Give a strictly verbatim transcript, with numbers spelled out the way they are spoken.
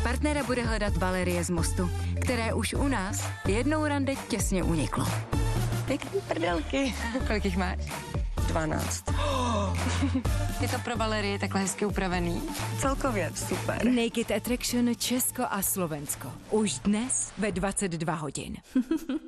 Partnera bude hledat Valerie z Mostu, které už u nás jednou rande těsně uniklo. Pěkný prdelky. Kolik jich máš? dvanáct. Oh. Je to pro Valerii takhle hezky upravený? Celkově super. Naked Attraction Česko a Slovensko. Už dnes ve dvacet dva hodin.